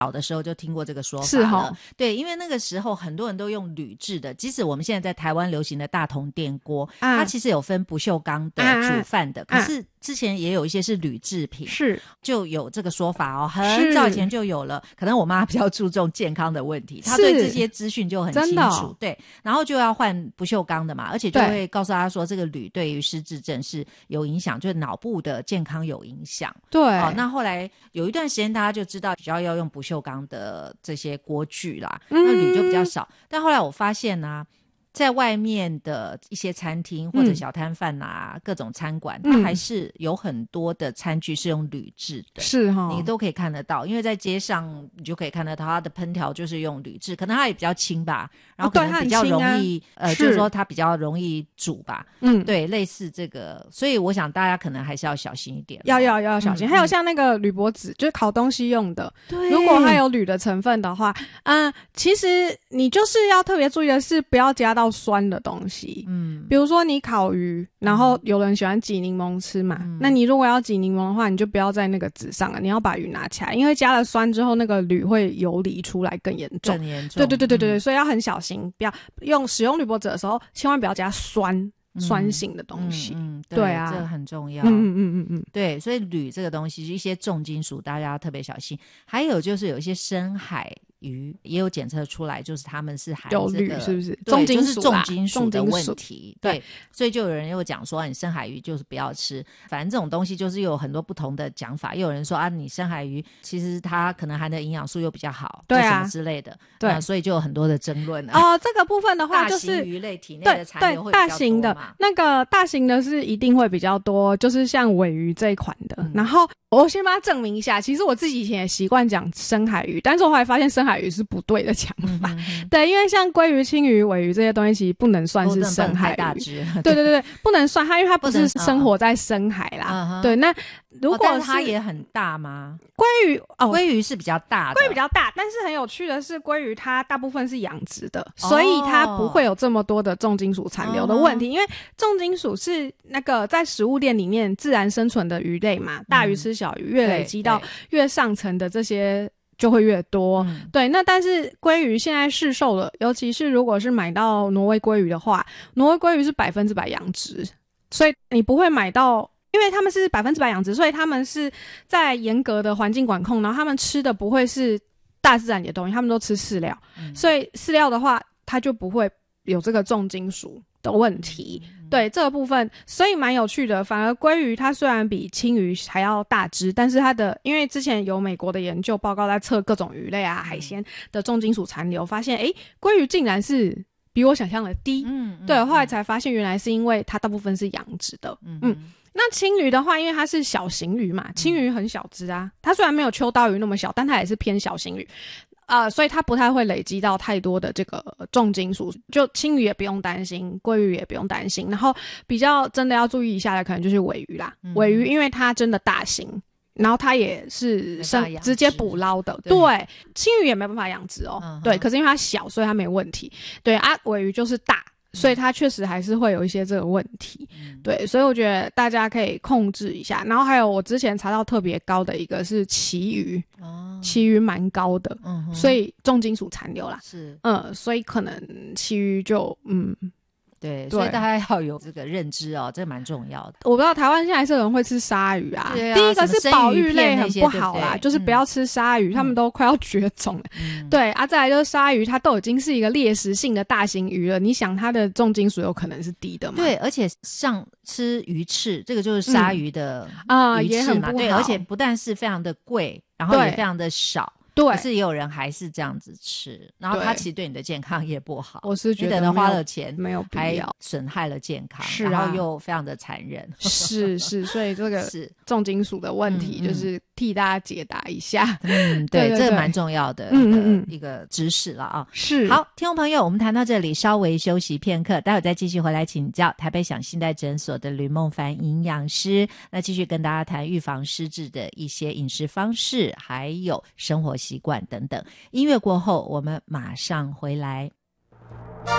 小的时候就听过这个说法是了，对，因为那个时候很多人都用铝制的，即使我们现在在台湾流行的大同电锅，它其实有分不锈钢的煮饭的，可是之前也有一些是铝制品， 是就有这个说法哦，很早以前就有了。可能我妈比较注重健康的问题，她对这些资讯就很清楚，对，然后就要换不锈钢的嘛，而且就会告诉她说这个铝对于失智症是有影响，就是脑部的健康有影响。 对， 那后来有一段时间大家就知道比较要用不锈钢的这些锅具啦，那铝就比较少。但后来我发现啊，在外面的一些餐厅或者小摊贩啊，各种餐馆，它还是有很多的餐具是用铝制的， 是齁， 你都可以看得到，因为在街上你就可以看得到它的烹调就是用铝制，可能它也比较轻吧，然后可能比较容易，就是说它比较容易煮吧，对，类似这个，所以我想大家可能还是要小心一点， 要小心。还有像那个铝箔纸，就是烤东西用的，对，如果它有铝的成分的话，其实你就是要特别注意的是不要加到酸的东西，比如说你烤鱼，然后有人喜欢挤柠檬吃嘛，那你如果要挤柠檬的话，你就不要在那个纸上了，你要把鱼拿起来，因为加了酸之后，那个铝会游离出来更严重，对，所以要很小心，不要使用铝箔纸的时候，千万不要加酸性的东西，对啊， 这个很重要，对，所以铝这个东西，一些重金属大家要特别小心。还有就是有一些深海鱼也有检测出来，就是他们是含有铝，是不是？ 重金属，就是重金属的问题。对，所以就有人又讲说，你深海鱼就是不要吃。反正这种东西就是有很多不同的讲法。又有人说啊，你深海鱼其实它可能含的营养素又比较好，对啊，什么之类的。对，所以就有很多的争论啊。 这个部分的话，就是大型鱼类体内的残留会比较多嘛。 大型的那个大型的是一定会比较多，就是像尾鱼这一款的。然后我先帮他证明一下，其实我自己以前也习惯讲深海鱼，但是我后来发现深海鱼是不对的讲法。对，因为像鲑鱼、青鱼、尾鱼这些东西其实不能算是深海鱼，对，不能算它，因为它不是生活在深海啦。对，那如果它也很大吗？ 鲑鱼是比较大的， 鲑鱼比较大，但是很有趣的是，鲑鱼它大部分是养殖的，所以它不会有这么多的重金属残留的问题。因为重金属是那个在食物链里面自然生存的鱼类嘛，大鱼吃小鱼，越累积到越上层的这些就会越多。对，那但是鲑鱼现在市售了，尤其是如果是买到挪威鲑鱼的话，挪威鲑鱼是100%养殖，所以你不会买到。因为他们是100%养殖，所以他们是在严格的环境管控，然后他们吃的不会是大自然里的东西，他们都吃饲料，所以饲料的话，它就不会有这个重金属的问题。对，这个部分，所以蛮有趣的。反而鲑鱼它虽然比青鱼还要大只，但是它的，因为之前有美国的研究报告在测各种鱼类啊、海鲜的重金属残留，发现鲑鱼竟然是比我想象的低。对，后来才发现原来是因为它大部分是养殖的。那青鱼的话，因为它是小型鱼嘛，青鱼很小只啊，它虽然没有秋刀鱼那么小，但它也是偏小型鱼，所以它不太会累积到太多的这个重金属，就青鱼也不用担心，鲑鱼也不用担心，然后比较真的要注意一下的可能就是尾鱼啦，尾鱼因为它真的大型。然后它也是直接捕捞的，对，青鱼也没办法养殖哦，对，可是因为它小，所以它没问题，对啊，尾鱼就是大。所以它确实还是会有一些这个问题，对，所以我觉得大家可以控制一下。然后还有我之前查到特别高的一个是旗鱼，旗鱼蛮高的，所以重金属残留啦，是，所以可能旗鱼就对，所以大家要有这个认知哦，这蛮重要的。 我不知道台湾现在还是有人会吃鲨鱼啊，第一个是保育类很不好啦，就是不要吃鲨鱼，他们都快要绝种了。对啊，再来就是鲨鱼，它都已经是一个猎食性的大型鱼了，你想它的重金属有可能是低的吗？ 对，而且像吃鱼翅，这个就是鲨鱼的鱼翅嘛，对，而且不但是非常的贵，然后也非常的少。对，可是也有人还是这样子吃，然后它其实对你的健康也不好。我是觉得你等花了钱，没有必要，还损害了健康，是然后又非常的残忍。 是，所以这个是重金属的问题，就是替大家解答一下。 对，这个蛮重要的一个知识了啊。是，好，听众朋友，我们谈到这里，稍微休息片刻，待会再继续回来请教台北享信代诊所的吕孟凡营养师，那继续跟大家谈预防失智的一些饮食方式，还有生活习惯等等。音乐过后，我们马上回来。